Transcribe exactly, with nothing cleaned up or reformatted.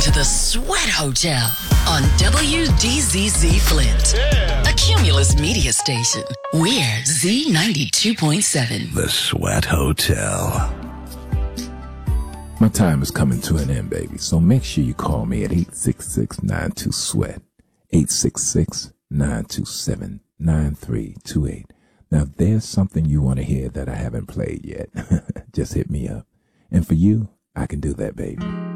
to the Sweat Hotel on W D Z Z Flint, yeah. A Cumulus media station. We're Z ninety-two point seven. The Sweat Hotel. My time is coming to an end, baby, so make sure you call me at eight six six, nine two, SWEAT, eight six six, nine two seven, nine three two eight. Now, if there's something you want to hear that I haven't played yet, just hit me up. And for you, I can do that, baby.